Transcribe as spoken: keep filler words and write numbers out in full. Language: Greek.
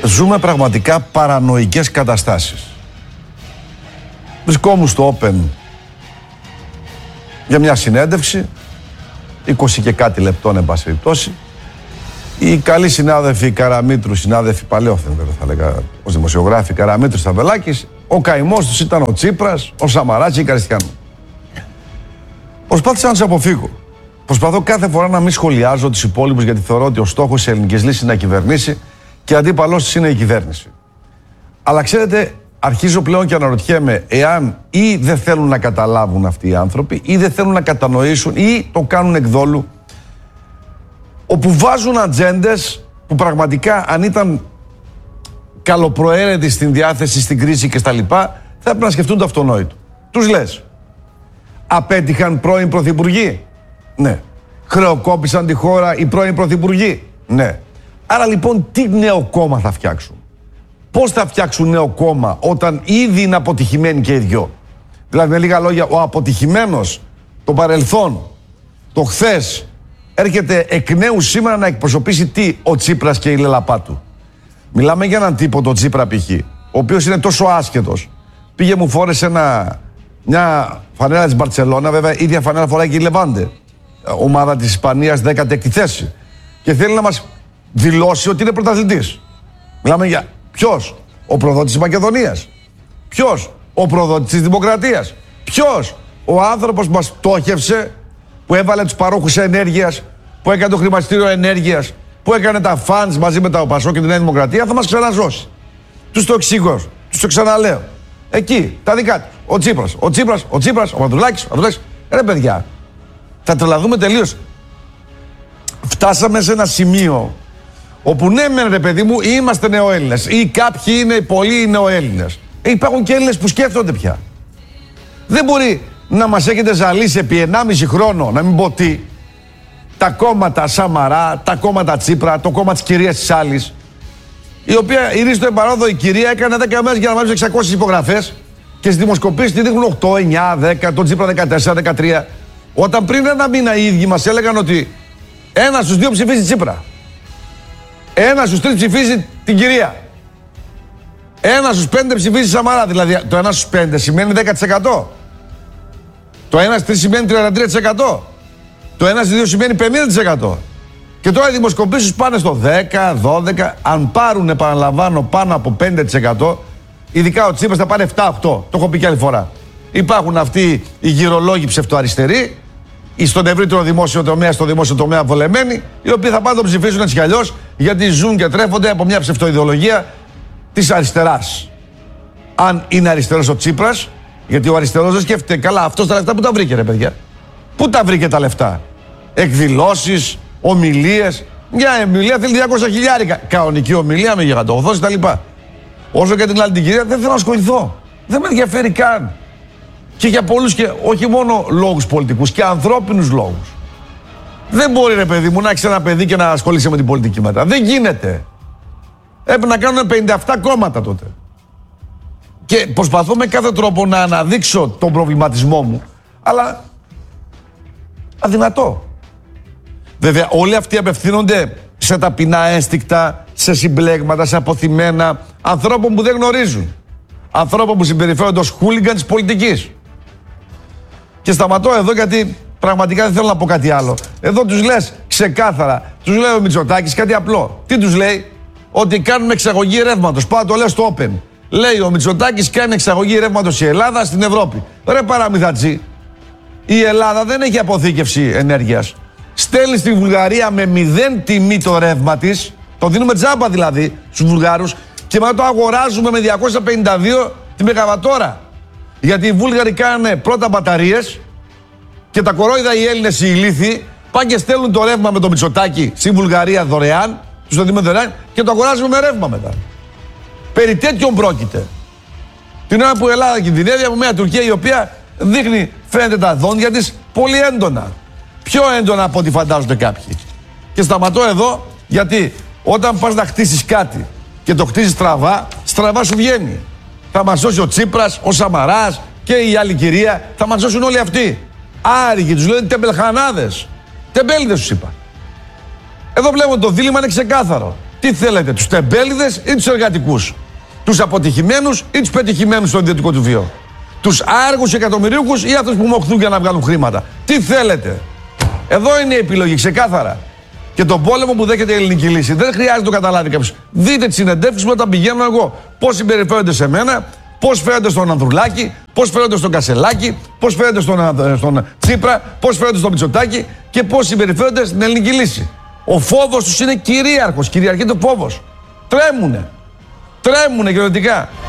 Ζούμε πραγματικά παρανοϊκές καταστάσεις. Βρισκόμουν στο Open για μια συνέντευξη, είκοσι και κάτι λεπτών εν πάση περιπτώσει. Οι καλοί συνάδελφοι Καραμήτρου, συνάδελφοι παλαιόφθεν βέβαια θα λέγα ως δημοσιογράφοι, Καραμήτρου Σταυρελάκης, ο καημός τους ήταν ο Τσίπρας, ο Σαμαράς και η Καριστιανού. Προσπάθησα να τους αποφύγω. Προσπαθώ κάθε φορά να μην σχολιάζω τους υπόλοιπους, γιατί θεωρώ ότι ο στόχος της ελληνικής λύσης είναι να κυβερνήσει και αντίπαλός της είναι η κυβέρνηση. Αλλά ξέρετε, αρχίζω πλέον και αναρωτιέμαι εάν ή δεν θέλουν να καταλάβουν αυτοί οι άνθρωποι ή δεν θέλουν να κατανοήσουν ή το κάνουν εκδόλου, όπου βάζουν ατζέντες που πραγματικά αν ήταν καλοπροαίρετοι στην διάθεση, στην κρίση και στα λοιπά, θα έπρεπε να σκεφτούν το αυτονόητο. Τους λες, απέτυχαν πρώην πρωθυπουργοί? Ναι. Χρεοκόπησαν τη χώρα οι πρώην πρωθυπουργοί? Ναι. Άρα λοιπόν τι νέο κόμμα θα φτιάξουν? Πώς θα φτιάξουν νέο κόμμα όταν ήδη είναι αποτυχημένοι και οι δυο? Δηλαδή με λίγα λόγια, ο αποτυχημένος, το παρελθόν, το χθες, έρχεται εκ νέου σήμερα να εκπροσωπήσει τι? Ο Τσίπρας και η λελαπά του. Μιλάμε για έναν τύπο, τον Τσίπρα π.χ., ο οποίος είναι τόσο άσχετος. Πήγε μου φόρεσε ένα, μια φανέλα της Μπαρτσελώνα, βέβαια ίδια φανέλα φοράει και η Λεβάντε, ομάδα της Ισπανίας, δέκατη έκτη θέση. Και θέλει να μας δηλώσει ότι είναι πρωταθλητής. Μιλάμε για ποιος? Ο προδότης της Μακεδονίας. Ποιος? Ο προδότης της Δημοκρατίας. Ποιος? Ο άνθρωπος που μας πτώχευσε, που έβαλε τους παρόχους ενέργειας, που έκανε το χρηματιστήριο ενέργειας, που έκανε τα φαντς μαζί με τα ΠΑΣΟ και την Νέα Δημοκρατία, θα μας ξαναζώσει. Τους το εξηγώ, τους το ξαναλέω. Εκεί, τα δικά τους. Ο Τσίπρας, ο Τσίπρας, ο Τσίπρας, ο Μανδρουλάκης, ο Μανδρουλάκης. Ρε παιδιά, θα τρελαθούμε τελείως. Φτάσαμε σε ένα σημείο όπου ναι μεν ρε παιδί μου είμαστε νεοέλληνες ή κάποιοι είναι πολλοί νεοέλληνες. Ε, υπάρχουν και Έλληνες που σκέφτονται πια. Δεν μπορεί να μας έχετε ζαλίσει επί ενάμιση χρόνο, να μην πω τι, τα κόμματα Σαμαρά, τα κόμματα Τσίπρα, το κόμμα της κυρίας της άλλης, η οποία η Ρίστο Εμπαρόδο η κυρία έκανε δέκα μέρες για να βάλει εξακόσιες υπογραφές και στις δημοσκοπήσεις τη δείχνουν οκτώ, εννιά, δέκα, τον Τσίπρα δεκατέσσερα, δεκατρία. Όταν πριν ένα μήνα οι ίδιοι μας έλεγαν ότι ένα στους δύο ψηφίζει Τσίπρα, ένα στους τρεις ψηφίζει την κυρία, ένα στους πέντε ψηφίζει Σαμαρά. Δηλαδή το ένα στους πέντε σημαίνει δέκα τοις εκατό. Το ένα στις τρεις σημαίνει τριάντα τρία τοις εκατό. Το ένα στις δύο σημαίνει πενήντα τοις εκατό. Και τώρα οι δημοσκοπήσεις πάνε στο δέκα, δώδεκα. Αν πάρουν, επαναλαμβάνω, πάνω από πέντε τοις εκατό, ειδικά ο Τσίπρας θα πάρει επτά οκτώ. Το έχω πει και άλλη φορά. Υπάρχουν αυτοί οι γυρολόγοι ψευτοαριστεροί, ή στον ευρύτερο δημόσιο τομέα, στο δημόσιο τομέα βολεμένοι, οι οποίοι θα πάνε να ψηφίσουν έτσι κι αλλιώς, γιατί ζουν και τρέφονται από μια ψευτοειδεολογία της αριστεράς. Αν είναι αριστερός ο Τσίπρας, γιατί ο αριστερός δεν σκέφτεται καλά, αυτός τα λεφτά που τα βρήκε, ρε παιδιά. Πού τα βρήκε τα λεφτά? Εκδηλώσεις, ομιλίες. Μια ομιλία θέλει διακόσια χιλιάρικα. Κανονική ομιλία με γιγαντοωθώσεις τα λοιπά. Όσο και την άλλη την κυρία, δεν θέλω να ασχοληθώ. Δεν με ενδιαφέρει καν. Και για πολλούς και όχι μόνο λόγους πολιτικούς, και ανθρώπινους λόγους. Δεν μπορεί ρε παιδί μου να έχεις ένα παιδί και να ασχολείσαι με την πολιτική μετά. Δεν γίνεται. Έπρεπε να κάνουν πενήντα επτά κόμματα τότε. Και προσπαθώ με κάθε τρόπο να αναδείξω τον προβληματισμό μου, αλλά αδυνατό. Βέβαια όλοι αυτοί απευθύνονται σε ταπεινά ένστικτα, σε συμπλέγματα, σε αποθυμένα ανθρώπων που δεν γνωρίζουν. Ανθρώπων που συμπεριφέρονται ως χούλιγκαν της πολιτικής. Και σταματώ εδώ γιατί πραγματικά δεν θέλω να πω κάτι άλλο. Εδώ τους λες ξεκάθαρα, τους λέει ο Μητσοτάκης κάτι απλό. Τι τους λέει? Ότι κάνουμε εξαγωγή ρεύματος. Πάω το λέω στο Open. Λέει ο Μητσοτάκης κάνει εξαγωγή ρεύματος η Ελλάδα στην Ευρώπη. Ρε παραμυθατζή, η Ελλάδα δεν έχει αποθήκευση ενέργειας. Στέλνει στη Βουλγαρία με μηδέν τιμή το ρεύμα της, το δίνουμε τζάμπα δηλαδή στους Βουλγάρους, και μετά το αγοράζουμε με διακόσια πενήντα δύο τη μεγαβατόρα. Γιατί οι Βούλγαροι κάνανε πρώτα μπαταρίες και τα κορόιδα οι Έλληνες οι ηλίθιοι πάνε και στέλνουν το ρεύμα με το Μητσοτάκη στη Βουλγαρία δωρεάν, τους το δίνουμε δωρεάν και το αγοράζουμε με ρεύμα μετά. Περί τέτοιον πρόκειται. Την ώρα που η Ελλάδα κινδυνεύει από μια Τουρκία η οποία δείχνει, φαίνεται τα δόντια της πολύ έντονα. Πιο έντονα από ό,τι φαντάζονται κάποιοι. Και σταματώ εδώ γιατί όταν πας να χτίσεις κάτι και το χτίσεις στραβά, στραβά σου βγαίνει. Θα μας σώσει ο Τσίπρας, ο Σαμαράς και η άλλη κυρία, θα μας σώσουν όλοι αυτοί. Άρηγοι, τους λένε τεμπελχανάδες. Τεμπέλιδες τους είπα. Εδώ βλέπω το δίλημμα είναι ξεκάθαρο. Τι Τι θέλετε, τους τεμπέληδες ή τους εργατικούς? Τους αποτυχημένους ή τους πετυχημένους στο ιδιωτικό του βίο? Τους άργους εκατομμυρίουχους ή αυτούς που μοχθούν για να βγάλουν χρήματα? Τι θέλετε? Εδώ είναι η επιλογή, ξεκάθαρα. Και τον πόλεμο που δέχεται η ελληνική λύση. Δεν χρειάζεται να το καταλάβει κάποιος. Δείτε τις συνεντεύξεις μου όταν πηγαίνω εγώ. Πώς συμπεριφέρονται σε μένα, πώς φέρονται στον Ανδρουλάκη, πώς φέρονται στον Κασελάκη, πώς φέρονται στον, στον Τσίπρα, πώς φέρονται στον Μητσοτάκη και πώς συμπεριφέρονται στην ελληνική λύση. Ο φόβος τους είναι κυρίαρχος, κυριαρχεί το φόβος. Τρέμουνε. Τρέμουνε κυριολεκτικά.